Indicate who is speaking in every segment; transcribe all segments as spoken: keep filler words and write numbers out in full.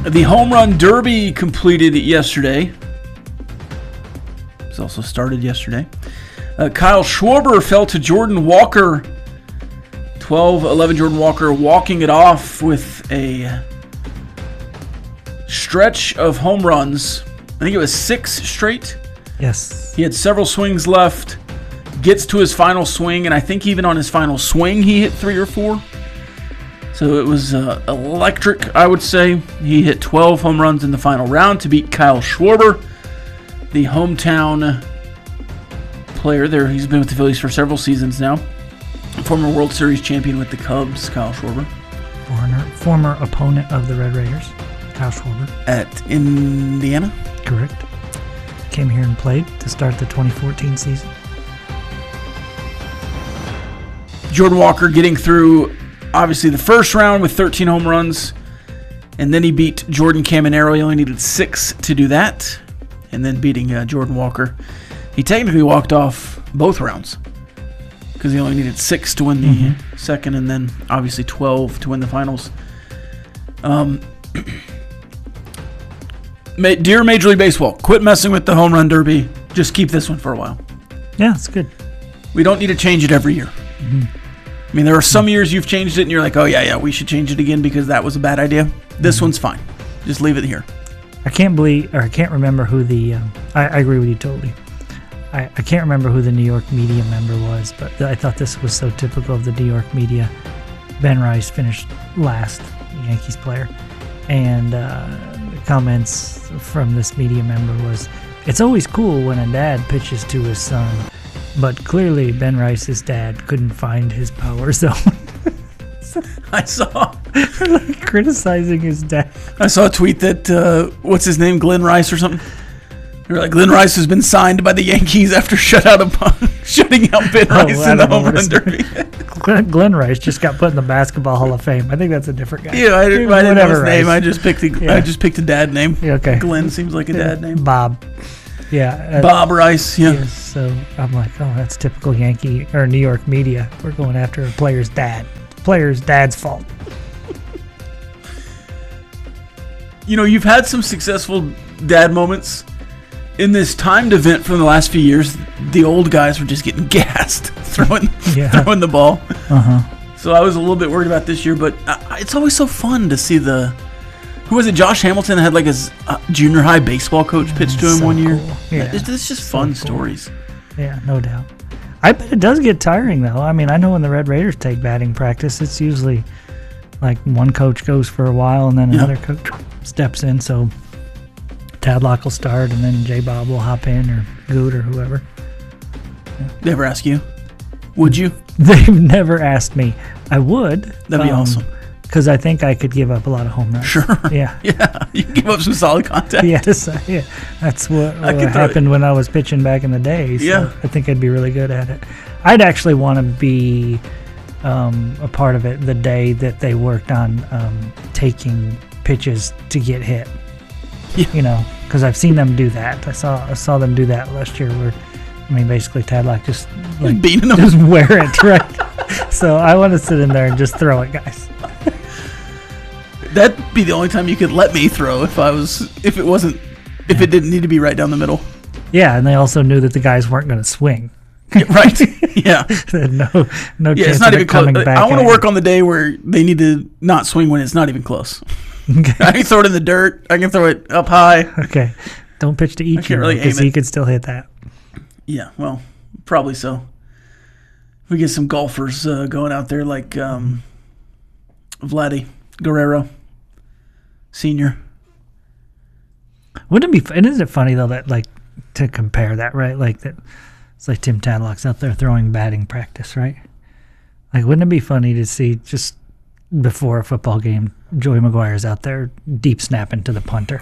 Speaker 1: The Home Run Derby completed yesterday. It's also started yesterday. Uh, Kyle Schwarber fell to Jordan Walker. twelve eleven Jordan Walker walking it off with a stretch of home runs. I think it was six straight.
Speaker 2: Yes.
Speaker 1: He had several swings left. Gets to his final swing, and I think even on his final swing he hit three or four. So it was uh, electric, I would say. He hit twelve home runs in the final round to beat Kyle Schwarber, the hometown player there. He's been with the Phillies for several seasons now. Former World Series champion with the Cubs, Kyle Schwarber.
Speaker 2: Former, former opponent of the Red Raiders, Kyle Schwarber.
Speaker 1: At Indiana?
Speaker 2: Correct. Came here and played to start the twenty fourteen season.
Speaker 1: Jordan Walker getting through, obviously, the first round with thirteen home runs. And then he beat Jordan Caminero. He only needed six to do that. And then beating uh, Jordan Walker. He technically walked off both rounds because he only needed six to win the mm-hmm. second, and then obviously twelve to win the finals. Um, dear Major League Baseball, quit messing with the Home Run Derby. Just keep this one for a while.
Speaker 2: Yeah, it's good.
Speaker 1: We don't need to change it every year. Mm-hmm. I mean, there are some years you've changed it and you're like, oh, yeah, yeah, we should change it again because that was a bad idea. This mm-hmm. one's fine. Just leave it here.
Speaker 2: I can't believe, or I can't remember who the, um, I, I agree with you totally. I, I can't remember who the New York media member was, but I thought this was so typical of the New York media. Ben Rice finished last, Yankees player, and uh, the comments from this media member was, it's always cool when a dad pitches to his son, but clearly Ben Rice's dad couldn't find his power zone.
Speaker 1: I saw.
Speaker 2: like criticizing his dad.
Speaker 1: I saw a tweet that, uh, what's his name, Glenn Rice or something? They were like, Glenn Rice has been signed by the Yankees after shut out upon, shutting out Ben oh,
Speaker 2: Rice
Speaker 1: in the Home Run Derby.
Speaker 2: Glenn, Glenn Rice just got put in the Basketball Hall of Fame. I think that's a different guy.
Speaker 1: Yeah, I didn't, I didn't know his name. I just picked a, yeah. I just picked a dad name.
Speaker 2: Yeah, okay.
Speaker 1: Glenn seems like a dad name.
Speaker 2: Bob. Yeah. Uh,
Speaker 1: Bob Rice, yeah.
Speaker 2: Yes, so I'm like, oh, that's typical Yankee or New York media. We're going after a player's dad. Player's dad's fault.
Speaker 1: You know, you've had some successful dad moments. In this timed event from the last few years, the old guys were just getting gassed, throwing yeah. throwing the ball.
Speaker 2: Uh-huh.
Speaker 1: So I was a little bit worried about this year, but uh, it's always so fun to see the... Who was it? Josh Hamilton had like his uh, junior high baseball coach pitch to him
Speaker 2: so
Speaker 1: one year.
Speaker 2: Cool. Yeah.
Speaker 1: It's, it's just
Speaker 2: so
Speaker 1: fun
Speaker 2: cool.
Speaker 1: stories.
Speaker 2: Yeah, no doubt. I bet it does get tiring, though. I mean, I know when the Red Raiders take batting practice, it's usually like one coach goes for a while and then
Speaker 1: yeah.
Speaker 2: another coach steps in. So Tadlock will start and then J-Bob will hop in, or Good, or whoever.
Speaker 1: Yeah. They ever ask you? Would you?
Speaker 2: They've never asked me. I would.
Speaker 1: That'd be um, awesome.
Speaker 2: Because I think I could give up a lot of home runs.
Speaker 1: Sure.
Speaker 2: Yeah.
Speaker 1: Yeah. You can give up some solid contact.
Speaker 2: Yes. Yeah. That's what, what happened when I was pitching back in the day. So
Speaker 1: yeah.
Speaker 2: I think I'd be really good at it. I'd actually want to be um, a part of it the day that they worked on um, taking pitches to get hit.
Speaker 1: Yeah.
Speaker 2: You know, because I've seen them do that. I saw I saw them do that last year where, I mean, basically Tadlock just like
Speaker 1: beating them.
Speaker 2: Just wear it, right? So I want to sit in there and just throw it, guys.
Speaker 1: That'd be the only time you could let me throw if I was if it wasn't if
Speaker 2: yeah.
Speaker 1: it didn't need to be right down the middle.
Speaker 2: Yeah, and they also knew that the guys weren't going to swing.
Speaker 1: Yeah, right. Yeah.
Speaker 2: no, no
Speaker 1: yeah,
Speaker 2: chance
Speaker 1: it's not
Speaker 2: of
Speaker 1: even
Speaker 2: it coming
Speaker 1: close.
Speaker 2: back.
Speaker 1: I want to work on the day where they need to not swing when it's not even close. Okay. I can throw it in the dirt. I can throw it up high.
Speaker 2: Okay. Don't pitch to Ichiro
Speaker 1: really
Speaker 2: because he could still hit that.
Speaker 1: Yeah, well, probably so. If we get some golfers uh, going out there like um, Vladdy Guerrero Senior.
Speaker 2: Wouldn't it be? And isn't it funny though that like to compare that, right? Like that, it's like Tim Tadlock's out there throwing batting practice, right? Like, wouldn't it be funny to see just before a football game, Joey Maguire's out there deep snapping to the punter?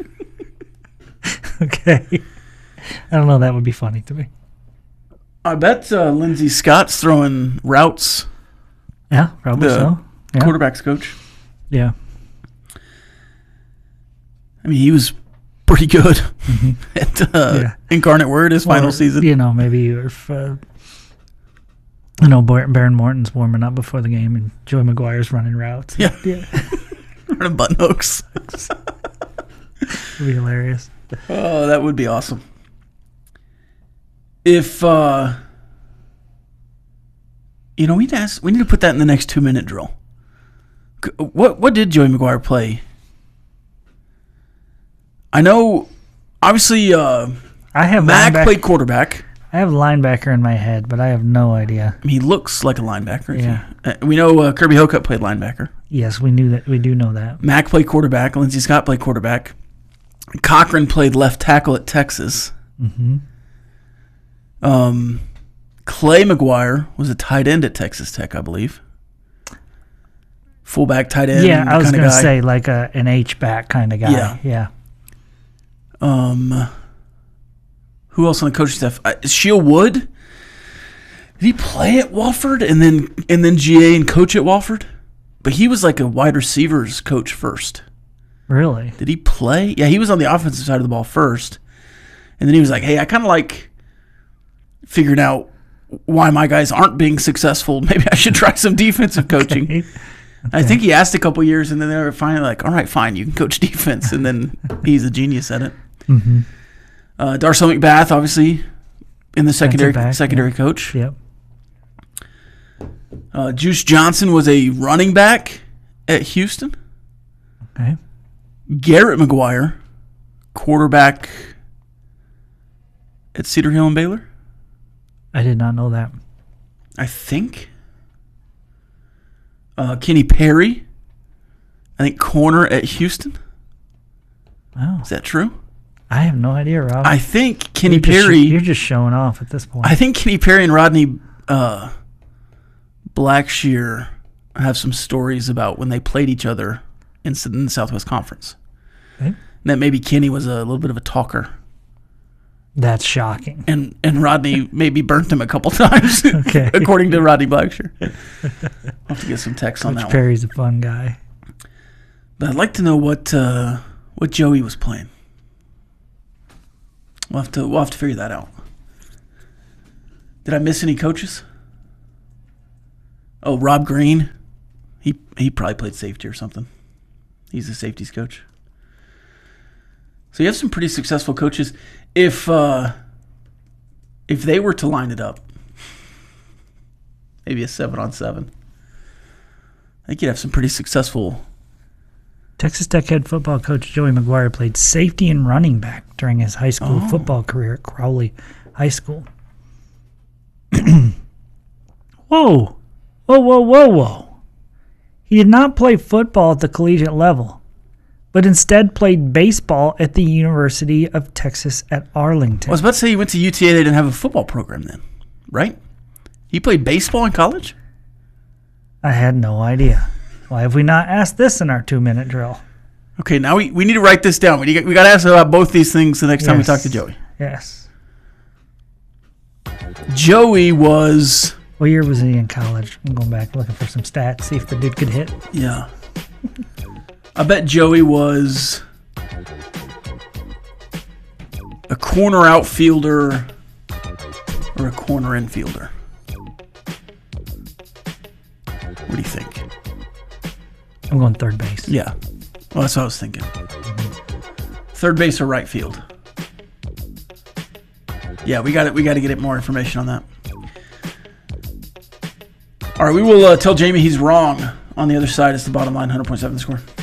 Speaker 2: Okay, I don't know. That would be funny to me.
Speaker 1: I bet uh, Lindsey Scott's throwing routes.
Speaker 2: Yeah, probably
Speaker 1: the
Speaker 2: so. Yeah.
Speaker 1: Quarterback's coach.
Speaker 2: Yeah.
Speaker 1: I mean, he was pretty good mm-hmm. at uh, yeah. Incarnate Word his well, final season.
Speaker 2: You know, maybe if uh, you know Baron Morton's warming up before the game and Joey Maguire's running routes.
Speaker 1: Yeah,
Speaker 2: yeah.
Speaker 1: running button hooks.
Speaker 2: It'd be hilarious.
Speaker 1: Oh, that would be awesome. If uh, you know, we need to ask, we need to put that in the next two minute drill. What what did Joey McGuire play? I know, obviously, uh,
Speaker 2: I have
Speaker 1: Mac
Speaker 2: linebacker-
Speaker 1: played quarterback.
Speaker 2: I have linebacker in my head, but I have no idea.
Speaker 1: I mean, he looks like a linebacker.
Speaker 2: Yeah.
Speaker 1: Uh, we know uh, Kirby Hocutt played linebacker.
Speaker 2: Yes, we knew that. We do know that.
Speaker 1: Mac played quarterback. Lindsey Scott played quarterback. Cochran played left tackle at Texas.
Speaker 2: Mm-hmm.
Speaker 1: Um, Clay McGuire was a tight end at Texas Tech, I believe. Fullback, tight end.
Speaker 2: Yeah, I was
Speaker 1: going
Speaker 2: to say like a an H back kind of guy.
Speaker 1: Yeah.
Speaker 2: Yeah.
Speaker 1: Um, who else on the coaching staff? Uh, Sheil Wood. Did he play at Wofford and then and then G A and coach at Wofford? But he was like a wide receivers coach first.
Speaker 2: Really?
Speaker 1: Did he play? Yeah, he was on the offensive side of the ball first. And then he was like, hey, I kind of like figured out why my guys aren't being successful. Maybe I should try some defensive coaching.
Speaker 2: Okay.
Speaker 1: I think he asked a couple years, and then they were finally like, all right, fine, you can coach defense. And then he's a genius at it.
Speaker 2: Mm-hmm.
Speaker 1: Uh, Darcel McBath, obviously, in the secondary
Speaker 2: back,
Speaker 1: secondary
Speaker 2: yeah.
Speaker 1: coach.
Speaker 2: Yep.
Speaker 1: Uh, Juice Johnson was a running back at Houston.
Speaker 2: Okay.
Speaker 1: Garrett McGuire, quarterback at Cedar Hill and Baylor.
Speaker 2: I did not know that.
Speaker 1: I think. Uh, Kenny Perry, I think corner at Houston.
Speaker 2: Oh,
Speaker 1: Is that true?
Speaker 2: I have no idea, Rob.
Speaker 1: I think Kenny
Speaker 2: you're just,
Speaker 1: Perry.
Speaker 2: You're just showing off at this point.
Speaker 1: I think Kenny Perry and Rodney uh, Blackshear have some stories about when they played each other in, in the Southwest Conference.
Speaker 2: Okay.
Speaker 1: And that maybe Kenny was a little bit of a talker.
Speaker 2: That's shocking.
Speaker 1: And and Rodney maybe burnt him a couple times,
Speaker 2: Okay.
Speaker 1: according to Rodney Blackshear. I'll have to get some text on
Speaker 2: Coach
Speaker 1: that
Speaker 2: Perry's a fun guy.
Speaker 1: one. But I'd like to know what uh, what Joey was playing. We'll have to we'll have to figure that out. Did I miss any coaches? Oh, Rob Green. He he probably played safety or something. He's a safeties coach. So you have some pretty successful coaches. If uh, if they were to line it up, maybe a seven on seven, I think you'd have some pretty successful.
Speaker 2: Texas Tech head football coach Joey McGuire played safety and running back during his high school
Speaker 1: Oh.
Speaker 2: football career at Crowley High School. Whoa. Whoa, whoa, whoa, whoa. He did not play football at the collegiate level, but instead played baseball at the University of Texas at Arlington.
Speaker 1: I was about to say you went to U T A. They didn't have a football program then, right? He played baseball in college?
Speaker 2: I had no idea. Why have we not asked this in our two-minute drill?
Speaker 1: Okay, now we, we need to write this down. We, we got to ask about both these things the next time we
Speaker 2: Yes.
Speaker 1: talk to Joey.
Speaker 2: Yes.
Speaker 1: Joey was,
Speaker 2: What year was he in college? I'm going back looking for some stats, see if the dude could hit.
Speaker 1: yeah. I bet Joey was a corner outfielder or a corner infielder. What do you think?
Speaker 2: I'm going third base.
Speaker 1: Yeah. Well, that's what I was thinking. Third base or right field? Yeah, we got it. We got to get it more information on that. All right, we will uh, tell Jamie he's wrong on the other side. It's the bottom line, one hundred point seven The Score.